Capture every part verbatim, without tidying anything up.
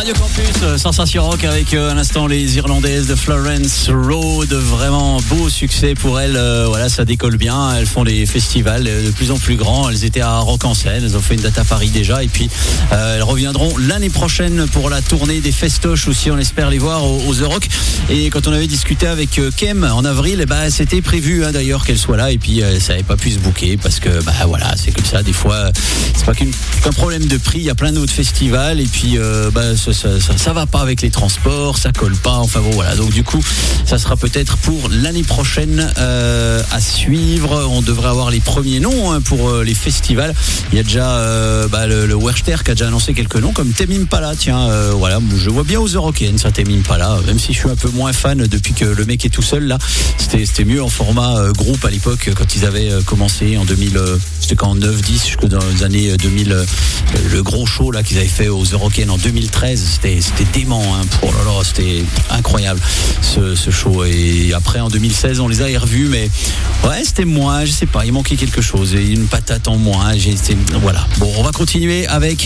Radio Campus, euh, Sensation Rock avec euh, à l'instant les Irlandaises de Florence Road. Vraiment beau succès pour elles. Euh, voilà, ça décolle bien. Elles font des festivals euh, de plus en plus grands. Elles étaient à Rock en Seine. Elles ont fait une date à Paris déjà. Et puis euh, elles reviendront l'année prochaine pour la tournée des festoches aussi. On espère les voir aux, aux The Rock. Et quand on avait discuté avec euh, Kem en avril, eh ben, c'était prévu hein, d'ailleurs qu'elle soit là. Et puis euh, ça n'avait pas pu se booker parce que bah voilà, c'est comme ça. Des fois, c'est pas qu'une, qu'un problème de prix. Il y a plein d'autres festivals. Et puis euh, bah, ça, ça, ça, ça va pas avec les transports, ça colle pas, enfin bon voilà, donc du coup ça sera peut-être pour l'année prochaine euh, à suivre. On devrait avoir les premiers noms hein, pour euh, les festivals. Il y a déjà euh, bah, le, le Werchter qui a déjà annoncé quelques noms comme Tame Impala, tiens euh, voilà, je vois bien aux Eurocaines ça Tame Impala, même si je suis un peu moins fan depuis que le mec est tout seul là, c'était, c'était mieux en format euh, groupe à l'époque quand ils avaient euh, commencé en deux mille, euh, c'était quand en neuf dix jusque dans les années deux mille, euh, le gros show là qu'ils avaient fait aux Eurocaines en deux mille treize, c'était C'était dément, hein. Oh là là, c'était incroyable ce, ce show. Et après en deux mille seize, on les a revus, mais ouais, c'était moins. Je sais pas, il manquait quelque chose, une patate en moins. J'ai, voilà. Bon, on va continuer avec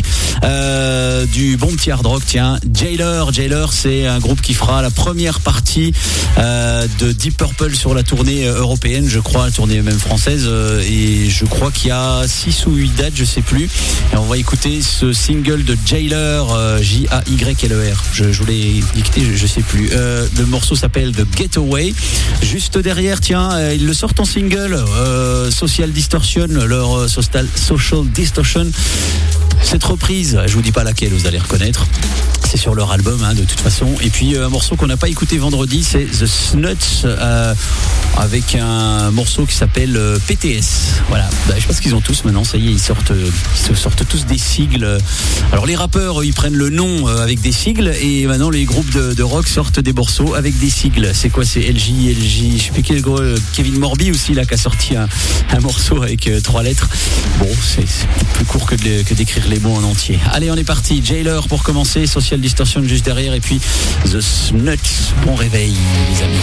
euh, du bon petit hard rock. Tiens, Jailer. Jailer, c'est un groupe qui fera la première partie euh, de Deep Purple sur la tournée européenne, je crois, la tournée même française. Euh, et je crois qu'il y a six ou huit dates, je sais plus. Et on va écouter ce single de Jailer, euh, J A Y L E R. Je, je voulais dicter, je, je sais plus. Euh, le morceau s'appelle The Getaway. Juste derrière, tiens, euh, ils le sortent en single. Euh, Social Distortion, leur euh, social, social Distortion. Cette reprise, je vous dis pas laquelle, vous allez reconnaître. C'est sur leur album, hein, de toute façon. Et puis euh, un morceau qu'on n'a pas écouté vendredi, c'est The Snuts, euh, avec un morceau qui s'appelle euh, P T S. Voilà. Bah, je pense qu'ils ont tous maintenant. Ça y est, ils sortent, ils se sortent tous des sigles. Alors les rappeurs, ils prennent le nom euh, avec des sigles, et maintenant les groupes de, de rock sortent des morceaux avec des sigles. C'est quoi? C'est L J, L J. Je sais plus quel gros. Kevin Morby aussi là, qui a sorti un, un morceau avec euh, trois lettres. Bon, c'est, c'est plus court que, de, que d'écrire les mots en entier. Allez, on est parti. Jailer pour commencer. Social Distortion juste derrière, et puis The Snuts. Bon réveil, les amis.